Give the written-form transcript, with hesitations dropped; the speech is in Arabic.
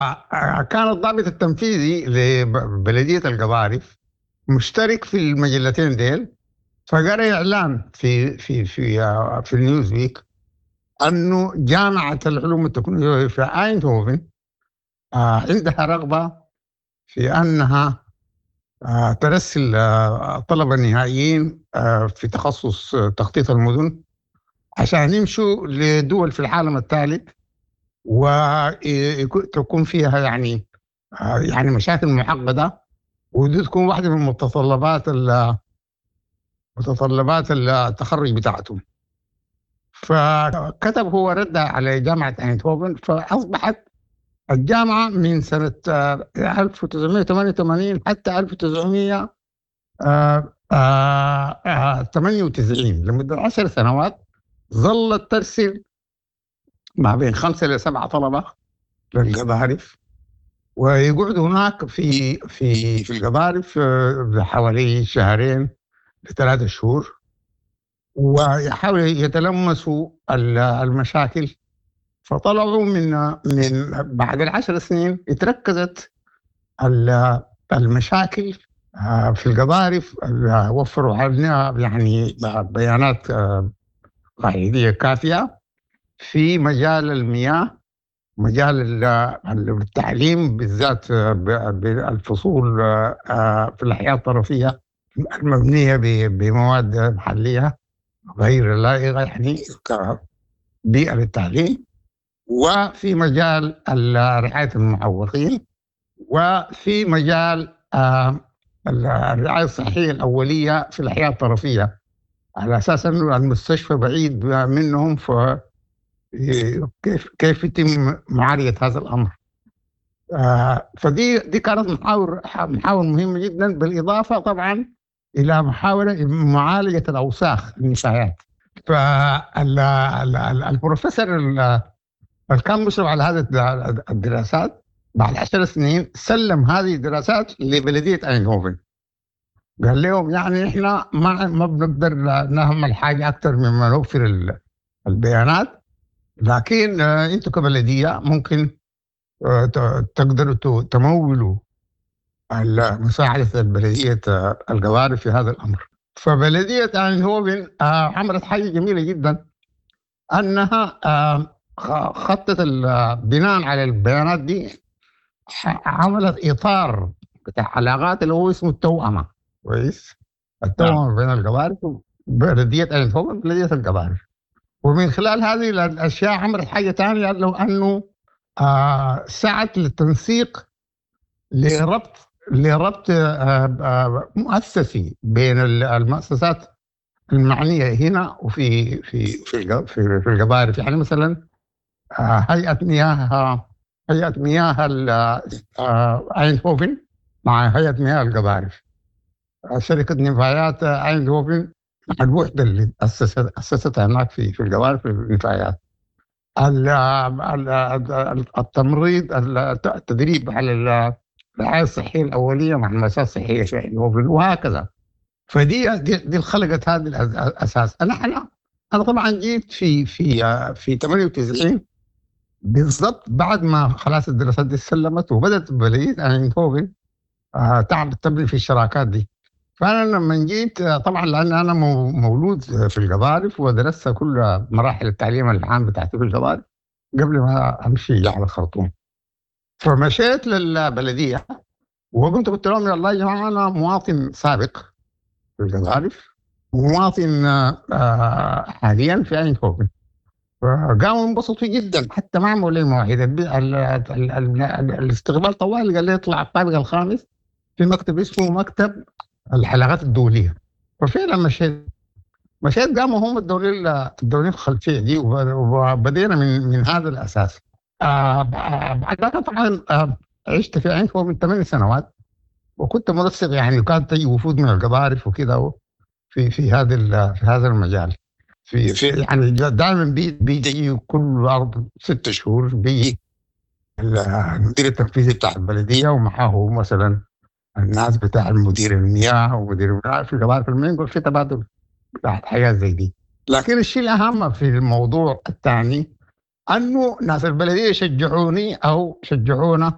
كان الضابط التنفيذي لبلدية القضارف مشترك في المجلتين ديل، فقرأ إعلان في النيوز ويك أنه جامعة العلوم التكنولوجية في أيندهوفن عندها رغبة في أنها ترسل طلبة نهائيين في تخصص تخطيط المدن عشان يمشوا لدول في العالم الثالث، وتكون فيها يعني مشاكل معقدة، ودي تكون واحدة من متطلبات التخرج بتاعتهم. فكتب هو رد على جامعة أيندهوفن، فأصبحت الجامعة من سنة 1988 حتى 1998 لمدة 10 سنوات ظلت ترسل ما بين 5 ل7 طلبة للقضارف، ويقعدوا هناك في القضارف بحوالي 2 ل3 شهور، ويحاولوا يتلمسوا المشاكل. فطلعوا من بعد ال10 سنين اتركزت المشاكل في القضارف، وفروا علينا يعني بيانات قاعدية كافية في مجال المياه، مجال التعليم بالذات بالفصول في الأحياء الطرفية المبنية بمواد محلية غير لائقة يعني كبيئة للتعليم، وفي مجال رعاية المعوقين، وفي مجال الرعاية الصحية الأولية في الأحياء الطرفية، على أساس أنه المستشفى بعيد منهم، كيف يتم معالجة هذا الأمر. فدي كانت محاور مهمة جدا، بالإضافة طبعا إلى محاولة معالجة الأوساخ النفايات. فالبروفيسور اللي كان مشرف على هذه الدراسات بعد 10 سنين سلم هذه الدراسات لبلدية أيندهوفن، قال لهم يعني إحنا ما بنقدر نعمل حاجة أكثر مما نوفر البيانات، لكن أنتم كبلدية ممكن تقدروا تمولوا مساعدة البلدية القضارف في هذا الأمر. فبلدية أيندهوفن عملت حاجة جميلة جدا، أنها خطت بناء على البيانات دي عملت إطار بتاع علاقات اللي هو اسمه التوأمة. كويس، التوأمة بين القضارف وبلدية أيندهوفن وبلدية القضارف. ومن خلال هذه الأشياء عملت حاجة ثانية، لو أنه سعت للتنسيق لربط مؤسسي بين المؤسسات المعنية هنا وفي في في في القضارف. يعني مثلا هيئة مياه أيندهوفن مع هيئة مياه القضارف، شركة نفايات أيندهوفن مع الوحدة اللي أسستها هناك في القضارف في النفايات، التمريض، التدريب على الرعاية الصحية الأولية مع المؤسسات الصحية في أيندهوفن، وهكذا. دي خلقت هذا الأساس. أنا طبعا جيت في 98 بالضبط بعد ما خلاص الدراسات دي سلمت، وبدأت بلدية أيندهوفن تبني في الشراكات دي. فأنا لما جيت طبعا لأن أنا مولود في القضارف ودرست كل مراحل التعليم العام بتاعتي في القضارف قبل ما أمشي على الخرطوم، فمشيت للبلدية قلت لهم يا الله يا جماعة أنا مواطن سابق في القضارف ومواطن حاليا في أيندهوفن. فقاموا انبسطوا جدا، حتى ما عملوا لي مواعيد الاستقبال طوال، قال لي اطلع الطابق الخامس في مكتب اسمه مكتب الحلقات الدولية. وفعلا مشيت قاموا هم الدولين الخلفية دي، وبدينا من هذا الأساس. بعد ذلك طبعا عشت في أيندهوفن من 8 سنوات، وكنت منسق يعني، وكانت تجي وفود من القضارف وكذا في هذا المجال. في يعني دائما بيجي كل 6 شهور بيجي المدير التنفيذي بتاع البلدية ومعه مثلا الناس بتاع المدير المياه ومدير المياه في القضارف المنقل، في تبادل بتاعت حياة زي دي. لكن الشيء الأهم في الموضوع الثاني أنه ناس البلدية شجعونا